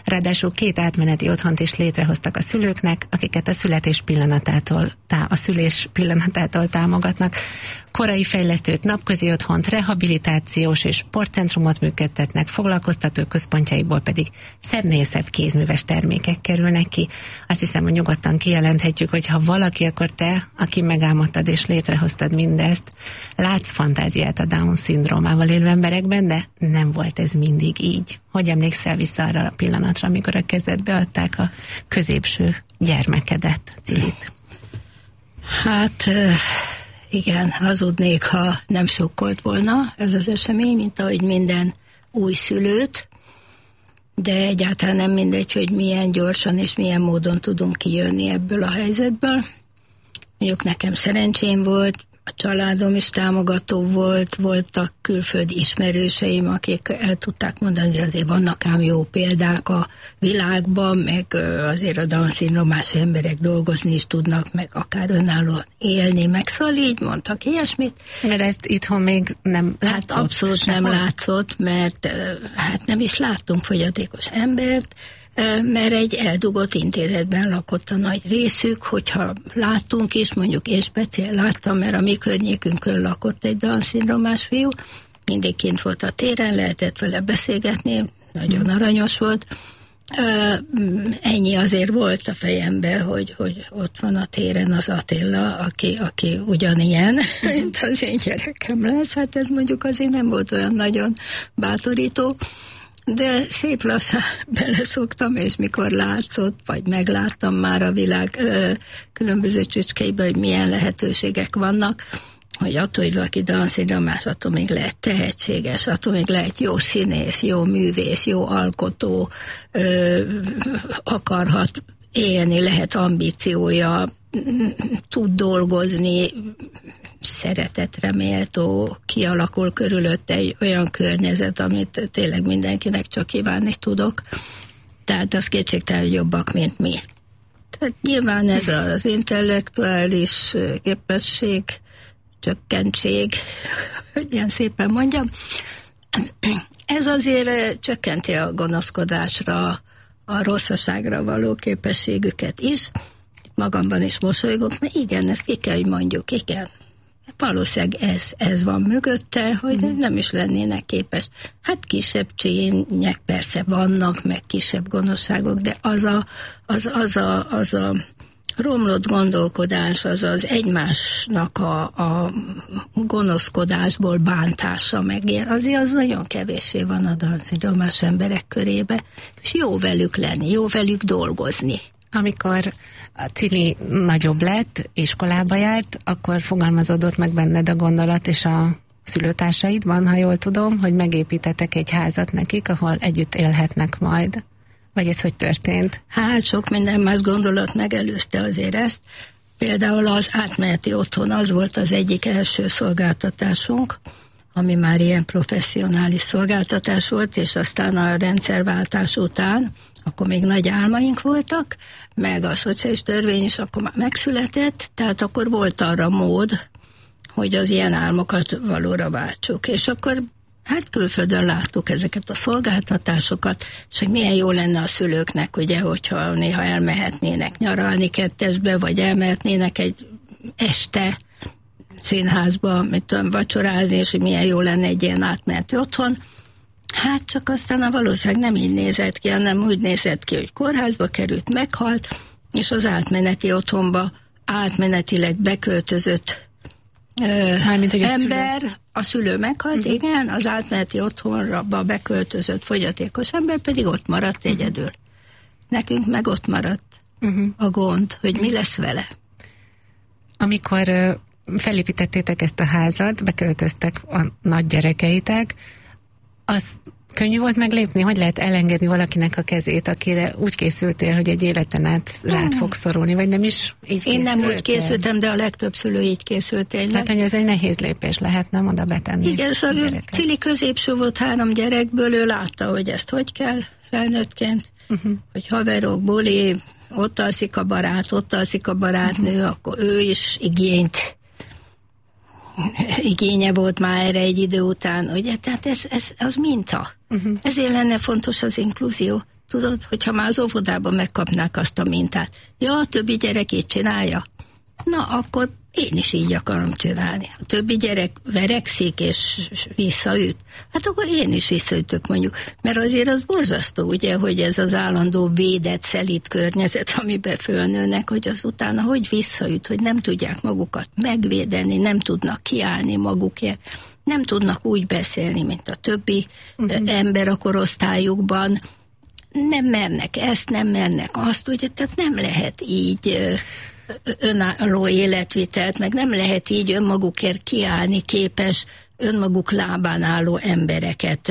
Ráadásul 2 átmeneti otthont is létrehoztak a szülőknek, akiket a szülés pillanatától támogatnak. Korai fejlesztőt, napközi otthont, rehabilitációs és sportcentrumot működtetnek, foglalkoztató központjaikból pedig szebbnél szebb kézműves termékek kerülnek ki. Azt hiszem, hogy nyugodtan kijelenthetjük, hogy ha valaki, akkor te, aki megálmodtad és létrehoztad mindezt, látsz fantáziát a Down-szindrómával élő emberekben, de nem volt ez mindig így. Hogy emlékszel vissza arra a pillanatra, amikor a kezedbe adták a középső gyermekedet, Cilit? Hát igen, hazudnék, ha nem sokkolt volna ez az esemény, mint ahogy minden új szülőt, de egyáltalán nem mindegy, hogy milyen gyorsan és milyen módon tudunk kijönni ebből a helyzetből. Mondjuk nekem szerencsém volt, a családom is támogató volt, voltak külföldi ismerőseim, akik el tudták mondani, hogy azért vannak ám jó példák a világban, meg azért a Down-szindrómás emberek dolgozni is tudnak, meg akár önállóan élni, meg szóval így mondtak ilyesmit. Mert ezt itthon még nem látszott? Hát abszolút nem látszott, mert hát nem is láttunk fogyatékos embert, mert egy eldugott intézetben lakott a nagy részük, hogyha láttunk is, mondjuk én speciál láttam, mert a mi környékünkön lakott egy Down-szindrómás fiú, mindig kint volt a téren, lehetett vele beszélgetni, nagyon aranyos volt. Ennyi azért volt a fejemben, hogy ott van a téren az Attila, aki ugyanilyen, mint az én gyerekem lesz. Hát ez mondjuk azért nem volt olyan nagyon bátorító, de szép lassan beleszoktam, és mikor látszott, vagy megláttam már a világ különböző csücskeiben, hogy milyen lehetőségek vannak, hogy attól, hogy valaki Down-szindrómás, attól még lehet tehetséges, attól még lehet jó színész, jó művész, jó alkotó, akarhat élni, lehet ambíciója, tud dolgozni, szeretetre méltó, kialakul körülött egy olyan környezet, amit tényleg mindenkinek csak kívánni tudok. Tehát az kétségtelen, hogy jobbak, mint mi. Tehát nyilván ez az intellektuális képesség, csökkentség, hogy ilyen szépen mondjam, ez azért csökkenti a gonoszkodásra, a rosszaságra való képességüket is. Magamban is mosolygok, mert igen, ezt ki kell, hogy mondjuk, igen. Valószínűleg ez van mögötte, hogy nem is lennének képes. Hát kisebb csények persze vannak, meg kisebb gonoszságok, de az a romlott gondolkodás, az egymásnak a gonoszkodásból bántása meg, azért az nagyon kevéssé van a Down-szindrómás emberek körébe, és jó velük lenni, jó velük dolgozni. Amikor a Cili nagyobb lett, iskolába járt, akkor fogalmazódott meg benned a gondolat, és a szülőtársaidban, ha jól tudom, hogy megépítetek egy házat nekik, ahol együtt élhetnek majd. Vagy ez hogy történt? Hát sok minden más gondolat megelőzte azért ezt. Például az átmeneti otthon, az volt az egyik első szolgáltatásunk, ami már ilyen professzionális szolgáltatás volt, és aztán a rendszerváltás után, akkor még nagy álmaink voltak, meg a szociális törvény is akkor már megszületett, tehát akkor volt arra mód, hogy az ilyen álmokat valóra váltsuk. És akkor hát külföldön láttuk ezeket a szolgáltatásokat, és hogy milyen jó lenne a szülőknek, ugye, hogyha néha elmehetnének nyaralni kettesbe, vagy elmehetnének egy este színházba, mit tudom, vacsorázni, és hogy milyen jó lenne egy ilyen átmeneti otthon. Hát csak aztán a valószínűleg nem így nézett ki, hanem úgy nézett ki, hogy kórházba került, meghalt, és az átmeneti otthonba átmenetileg beköltözött ember, a szülő meghalt, igen, az átmeneti otthonra beköltözött fogyatékos ember pedig ott maradt egyedül. Nekünk meg ott maradt a gond, hogy mi lesz vele. Amikor felépítettétek ezt a házat, beköltöztek a nagy gyerekeitek, az könnyű volt meglépni? Hogy lehet elengedni valakinek a kezét, akire úgy készültél, hogy egy életen át rád fog szorulni, vagy nem is így készültél? Én nem úgy készültem, de a legtöbb szülő így készült tényleg. Tehát, hogy ez egy nehéz lépés lehet, nem oda betenni? Igen, szóval Cili középső volt 3 gyerekből, ő látta, hogy ezt hogy kell felnőttként, hogy haverok, buli, ott alszik a barát, ott alszik a barátnő, akkor ő is igénye volt már erre egy idő után, ugye? Tehát ez az minta. Ezért lenne fontos az inkluzió. Tudod, hogyha már az óvodában megkapnák azt a mintát, ja, a többi gyerek így csinálja, na akkor én is így akarom csinálni. A többi gyerek verekszik és visszaüt, hát akkor én is visszaütök mondjuk. Mert azért az borzasztó, ugye, hogy ez az állandó védett, szelíd környezet, amiben fölnőnek, hogy azután, hogy visszaüt, hogy nem tudják magukat megvédeni, nem tudnak kiállni magukért, nem tudnak úgy beszélni, mint a többi ember a korosztályukban, nem mernek ezt, nem mernek azt, ugye, tehát nem lehet így önálló életvitelt, meg nem lehet így önmagukért kiállni képes, önmaguk lábán álló embereket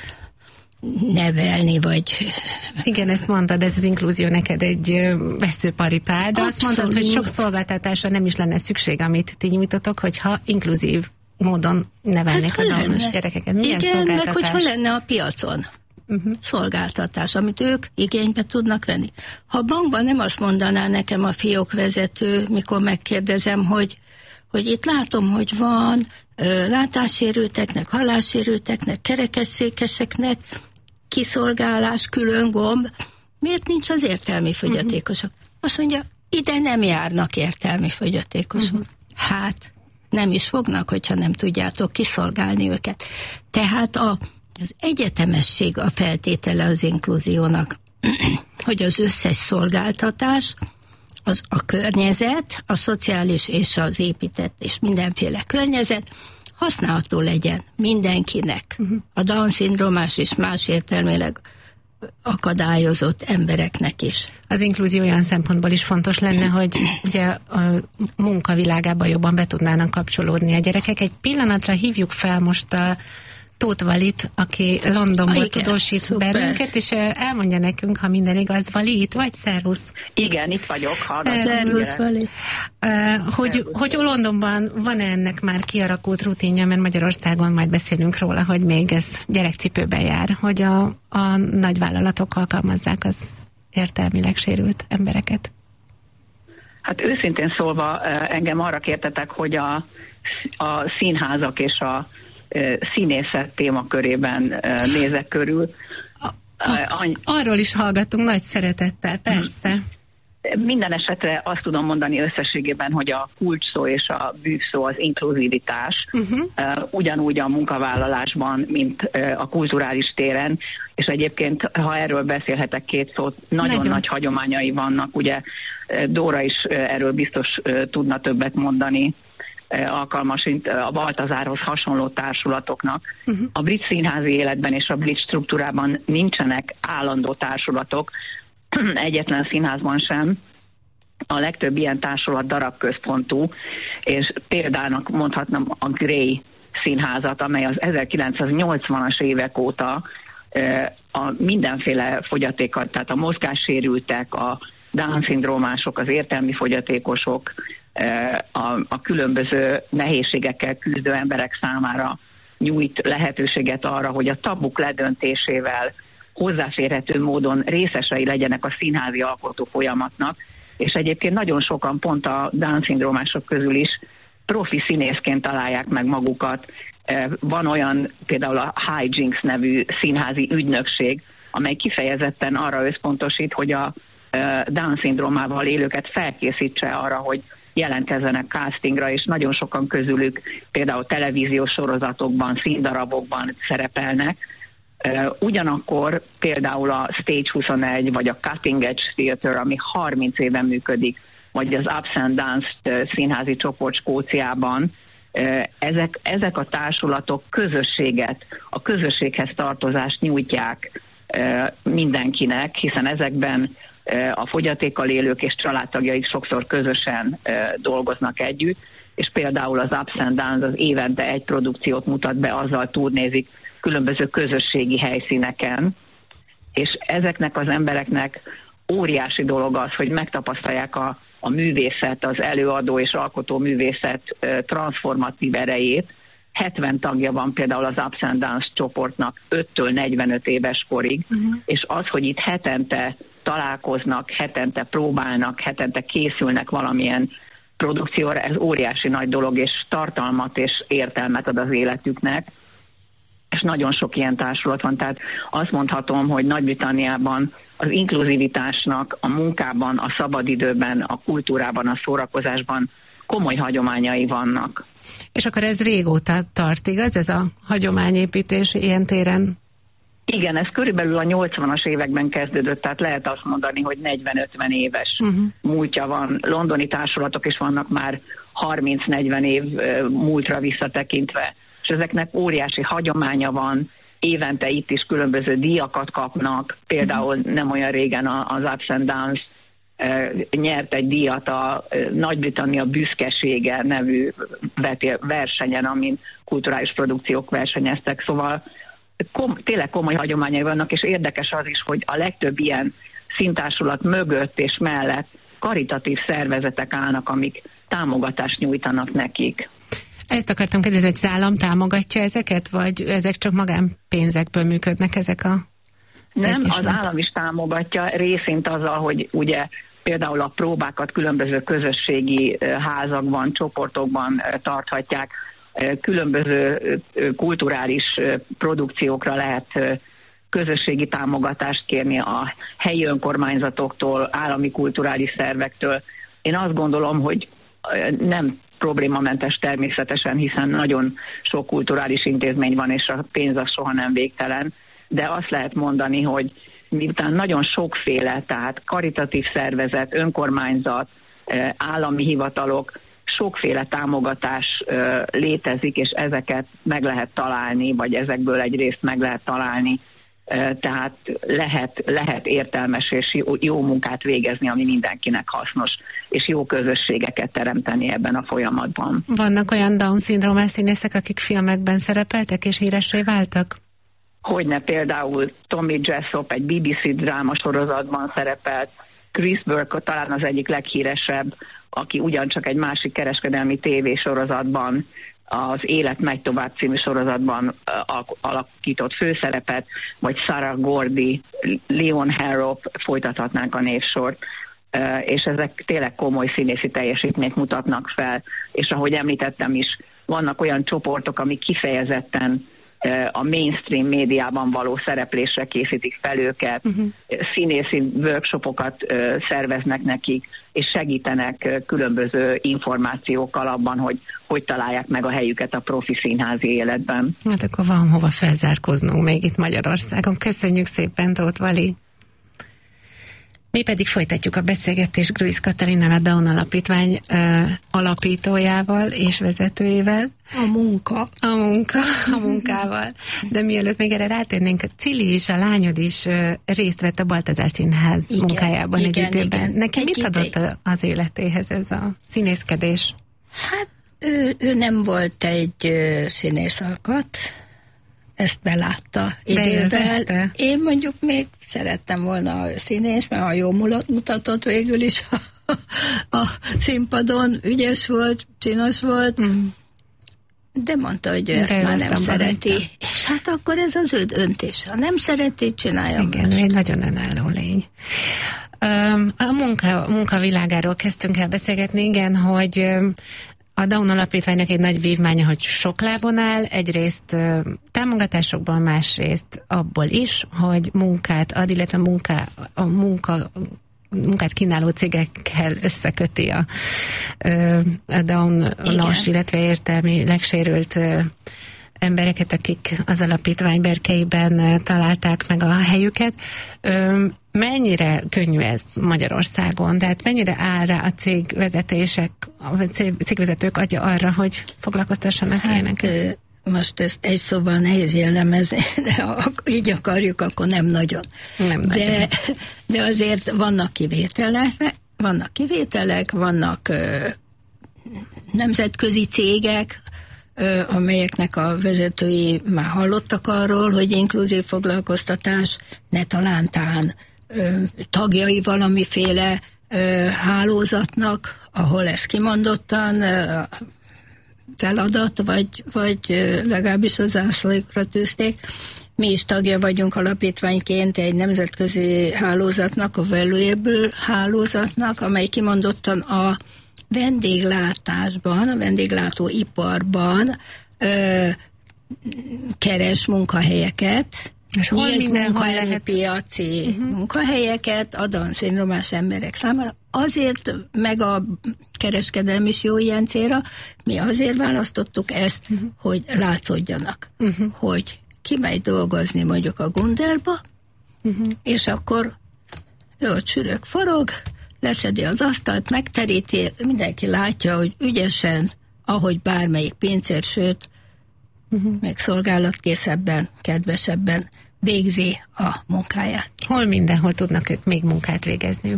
nevelni, vagy... Igen, ezt mondtad, ez az inkluzió neked egy veszőparipád, de azt mondtad, hogy sok szolgáltatásra nem is lenne szükség, amit ti nyújtotok, hogyha inkluzív módon nevelnék a Downos gyerekeket. Milyen igen, szolgáltatás? meg hogyha lenne a piacon szolgáltatás, amit ők igénybe tudnak venni. Ha a bankban nem azt mondaná nekem a fiókvezető, mikor megkérdezem, hogy itt látom, hogy van látássérülteknek, hallássérülteknek, kerekesszékeseknek kiszolgálás, külön gomb, miért nincs az értelmi fogyatékosok? Azt mondja, ide nem járnak értelmi fogyatékosok. Hát, nem is fognak, hogyha nem tudjátok kiszolgálni őket. Tehát az egyetemesség a feltétele az inkluziónak, hogy az összes szolgáltatás, az a környezet, a szociális és az épített és mindenféle környezet használható legyen mindenkinek. A Down-szindrómás és más értelmileg akadályozott embereknek is. Az inkluzió olyan szempontból is fontos lenne, hogy ugye a munkavilágába jobban be tudnának kapcsolódni a gyerekek. Egy pillanatra hívjuk fel most a Tóth Valit, aki Londonból tudósít bennünket, és elmondja nekünk, ha minden igaz. Vali, itt vagy? Szervusz! Igen, itt vagyok. Szervusz, Vali! Hogy Londonban van-e ennek már kialakult rutinja, mert Magyarországon majd beszélünk róla, hogy még ez gyerekcipőben jár, hogy a nagyvállalatok alkalmazzák az értelmileg sérült embereket. Hát őszintén szólva engem arra kértetek, hogy a színházak és a színészet témakörében nézek körül. Arról is hallgatunk nagy szeretettel, persze. Minden esetre azt tudom mondani összességében, hogy a kulcsszó és a bűvszó az inkluzivitás, ugyanúgy a munkavállalásban, mint a kulturális téren, és egyébként, ha erről beszélhetek két szót, nagyon nagy hagyományai vannak, ugye Dóra is erről biztos tudna többet mondani, alkalmasint a Baltazárhoz hasonló társulatoknak. A brit színházi életben és a brit struktúrában nincsenek állandó társulatok, egyetlen színházban sem. A legtöbb ilyen társulat darabközpontú, és példának mondhatnám a Grey színházat, amely az 1980-as évek óta a mindenféle fogyatékat, tehát a mozgássérültek, a Down-szindrómások, az értelmi fogyatékosok, a különböző nehézségekkel küzdő emberek számára nyújt lehetőséget arra, hogy a tabuk ledöntésével hozzáférhető módon részesei legyenek a színházi alkotó folyamatnak, és egyébként nagyon sokan pont a Down-szindrómások közül is profi színészként találják meg magukat. Van olyan, például a Hijinks nevű színházi ügynökség, amely kifejezetten arra összpontosít, hogy a Down-szindrómával élőket felkészítse arra, hogy jelentkezzenek castingra, és nagyon sokan közülük például televíziós sorozatokban, színdarabokban szerepelnek. Ugyanakkor például a Stage 21 vagy a Cutting Edge Theatre, ami 30 éve működik, vagy az Ups and Downs színházi csoport Skóciában, ezek a társulatok közösséget, a közösséghez tartozást nyújtják mindenkinek, hiszen ezekben a fogyatékkal élők és családtagjaik sokszor közösen dolgoznak együtt, és például az Ups and Downs az évente egy produkciót mutat be, azzal turnézik különböző közösségi helyszíneken, és ezeknek az embereknek óriási dolog az, hogy megtapasztalják a művészet, az előadó és alkotó művészet transformatív erejét. 70 tagja van például az Ups and Downs csoportnak 5-től 45 éves korig, és az, hogy itt hetente találkoznak, hetente próbálnak, hetente készülnek valamilyen produkcióra, ez óriási nagy dolog, és tartalmat és értelmet ad az életüknek, és nagyon sok ilyen társulat van, tehát azt mondhatom, hogy Nagy-Britanniában az inkluzivitásnak a munkában, a szabadidőben, a kultúrában, a szórakozásban komoly hagyományai vannak. És akkor ez régóta tart, igaz? Ez a hagyományépítés ilyen téren? Igen, ez körülbelül a 80-as években kezdődött, tehát lehet azt mondani, hogy 40-50 éves múltja van. Londoni társulatok is vannak már 30-40 év múltra visszatekintve, és ezeknek óriási hagyománya van, évente itt is különböző díjakat kapnak, például nem olyan régen az Ups and Downs nyert egy díjat a Nagy-Britannia büszkesége nevű versenyen, amin kulturális produkciók versenyeztek, szóval tényleg komoly hagyományai vannak, és érdekes az is, hogy a legtöbb ilyen színtársulat mögött és mellett karitatív szervezetek állnak, amik támogatást nyújtanak nekik. Ezt akartam kérdezni, hogy az állam támogatja ezeket, vagy ezek csak magánpénzekből működnek ezek a... Nem, az állam is támogatja, részint azzal, hogy ugye például a próbákat különböző közösségi házakban, csoportokban tarthatják, különböző kulturális produkciókra lehet közösségi támogatást kérni a helyi önkormányzatoktól, állami kulturális szervektől. Én azt gondolom, hogy nem problémamentes természetesen, hiszen nagyon sok kulturális intézmény van, és a pénz az soha nem végtelen, de azt lehet mondani, hogy miután nagyon sokféle, tehát karitatív szervezet, önkormányzat, állami hivatalok, sokféle támogatás létezik, és ezeket meg lehet találni, vagy ezekből egy részt meg lehet találni, tehát lehet értelmes és jó munkát végezni, ami mindenkinek hasznos, és jó közösségeket teremteni ebben a folyamatban. Vannak olyan Down-szindrómás színészek, akik filmekben szerepeltek és híressé váltak? Hogyne, például Tommy Jessop egy BBC drámasorozatban szerepelt, Chris Burke talán az egyik leghíresebb, aki ugyancsak egy másik kereskedelmi tévésorozatban, az Élet megy tovább című sorozatban alakított főszerepet, vagy Sarah Gordy, Leon Harrop, folytathatnánk a névsort, és ezek tényleg komoly színészi teljesítményt mutatnak fel, és ahogy említettem is, vannak olyan csoportok, amik kifejezetten a mainstream médiában való szereplésre készítik fel őket, színészi workshopokat szerveznek nekik, és segítenek különböző információkkal abban, hogy találják meg a helyüket a profi színházi életben. Hát akkor van hova felzárkóznunk még itt Magyarországon. Köszönjük szépen, Tóth Vali! Mi pedig folytatjuk a beszélgetést Gruisz Katalinnal, a Down Alapítvány alapítójával és vezetőjével. A munkával. De mielőtt még erre rátérnénk, Cili is, a lányod is részt vett a Baltazár Színház munkájában egy időben. Neki mit adott az életéhez ez a színészkedés? Hát ő nem volt egy színész alkat, ezt belátta idővel. Én mondjuk még szerettem volna a színész, mert a jó mutatott végül is a színpadon, ügyes volt, csinos volt, de mondta, hogy ő ezt már nem szereti. És hát akkor ez az ő döntés. Ha nem szereti, csinálja. Igen, ő egy nagyon önálló lény. A munka világáról kezdtünk el beszélgetni, igen, hogy a Down Alapítványnak egy nagy vívmánya, hogy sok lábon áll, egyrészt támogatásokban, másrészt abból is, hogy munkát ad, illetve munkát kínáló cégekkel összeköti a Down-os, illetve értelmileg sérült embereket, akik az alapítvány berkeiben találták meg a helyüket. Mennyire könnyű ez Magyarországon? Tehát mennyire áll rá a cégvezetések, a cégvezetők agya arra, hogy foglalkoztassanak ilyeneket? Most ezt egy szóval nehéz jellemezni, de ha így akarjuk, akkor nem nagyon. De azért vannak kivételek, vannak nemzetközi cégek, amelyeknek a vezetői már hallottak arról, hogy inkluzív foglalkoztatás, ne talántán tagjai valamiféle hálózatnak, ahol ez kimondottan feladat, vagy legalábbis az zászlóikra tűzték. Mi is tagja vagyunk alapítványként egy nemzetközi hálózatnak, a Valuable hálózatnak, amely kimondottan a vendéglátásban, a vendéglátóiparban keres munkahelyeket. nyílt munkaerőpiaci munkahelyeket a Down-szindrómás emberek számára. Azért, meg a kereskedelem is jó ilyen célra, mi azért választottuk ezt, hogy látszódjanak, hogy kimegy dolgozni mondjuk a Gundelba, és akkor ő ott sürög, forog, leszedi az asztalt, megteríti, mindenki látja, hogy ügyesen, ahogy bármelyik pincér, sőt, még szolgálatkészebben, kedvesebben végzi a munkáját. Hol mindenhol tudnak ők még munkát végezni?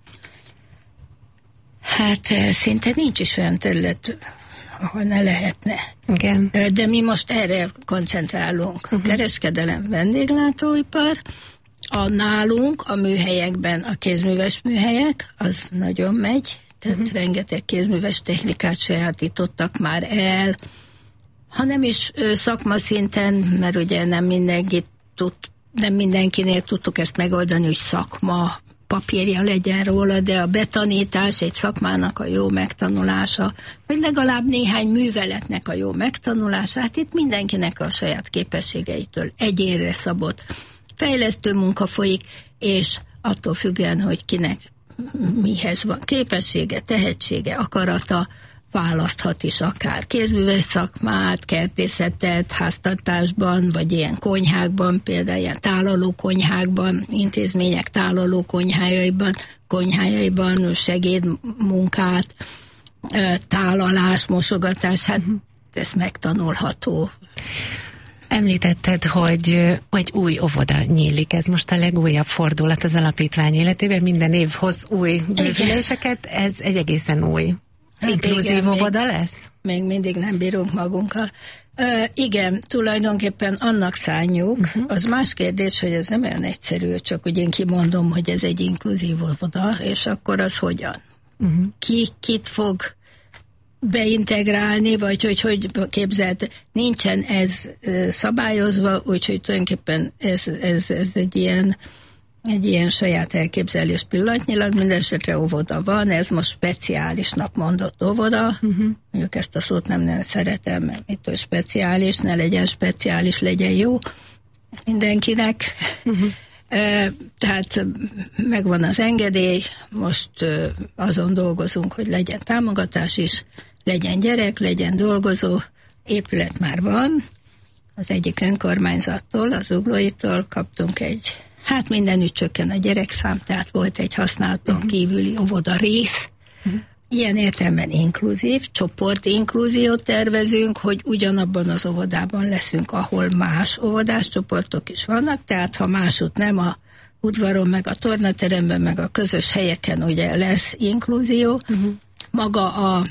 Hát szinte nincs is olyan terület, ahol ne lehetne. Igen. De mi most erre koncentrálunk. Kereskedelem, vendéglátóipar, nálunk a műhelyekben a kézműves műhelyek, az nagyon megy, tehát rengeteg kézműves technikát sajátítottak már el, hanem is szakmaszinten, mert ugye nem mindenkinél tudtuk ezt megoldani, hogy szakma papírja legyen róla, de a betanítás egy szakmának a jó megtanulása, vagy legalább néhány műveletnek a jó megtanulása, hát itt mindenkinek a saját képességeitől egyénre szabott fejlesztő munka folyik, és attól függően, hogy kinek mihez van képessége, tehetsége, akarata, választhat is akár kézműves szakmát, kertészetet, háztartásban, vagy ilyen konyhákban, például ilyen tálalókonyhákban, intézmények tálalókonyhájaiban segédmunkát, tálalás, mosogatás, hát ez megtanulható. Említetted, hogy egy új óvoda nyílik. Ez most a legújabb fordulat az alapítvány életében. Minden év hoz új bővüléseket. Ez egy egészen új inkluzív óvoda lesz? Még mindig nem bírunk magunkkal. Igen, tulajdonképpen annak szánjuk. Az más kérdés, hogy ez nem olyan egyszerű, csak úgy én kimondom, hogy ez egy inkluzív óvoda, és akkor az hogyan? Kit fog beintegrálni, vagy hogy képzeld, nincsen ez szabályozva, úgyhogy tulajdonképpen ez egy ilyen saját elképzelés pillanatnyilag, mindenesetre óvoda van, ez most speciálisnak mondott óvoda, mondjuk ezt a szót nem szeretem, mert mitől speciális, ne legyen speciális, legyen jó mindenkinek. Tehát megvan az engedély, most azon dolgozunk, hogy legyen támogatás is, legyen gyerek, legyen dolgozó, épület már van, az egyik önkormányzattól, az Zuglóitól kaptunk hát mindenütt csökken a gyerekszám, tehát volt egy használaton kívüli óvoda rész, ilyen értelemben inkluzív, csoportinkluziót tervezünk, hogy ugyanabban az óvodában leszünk, ahol más óvodás csoportok is vannak, tehát ha másút nem a udvaron, meg a tornateremben, meg a közös helyeken ugye lesz inkluzió. Maga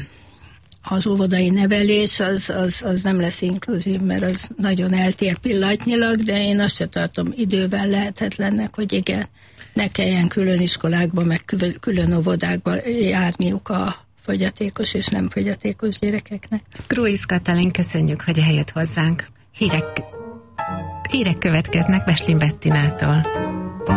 az óvodai nevelés az nem lesz inkluzív, mert az nagyon eltér pillanatnyilag, de én azt se tartom idővel lehetetlennek, hogy igen, ne kelljen külön iskolákba, meg külön óvodákba járniuk a fogyatékos és nem fogyatékos gyerekeknek. Gruisz Katalin, köszönjük, hogy eljött hozzánk. Hírek következnek Veslin Bettinától.